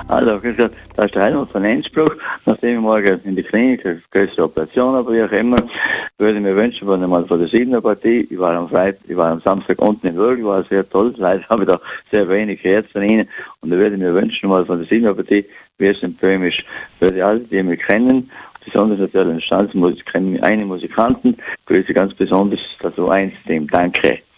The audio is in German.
Also, gesagt, das ist der Helmut von Innsbruck. Nachdem ich morgen in die Klinik eine größere Operation habe, wie auch immer, würde ich mir wünschen, von der 7er Partie. Ich war am Samstag unten in Würgel, war sehr toll. Leider habe ich da sehr wenig Herz von Ihnen. Und da würde ich mir wünschen, mal von der 7er Partie, wie es in Böhmisch, würde ich alle, die mich kennen, besonders natürlich den Stanzmusik, kennen eine Musikanten, grüße ganz besonders das U1-Team. Danke.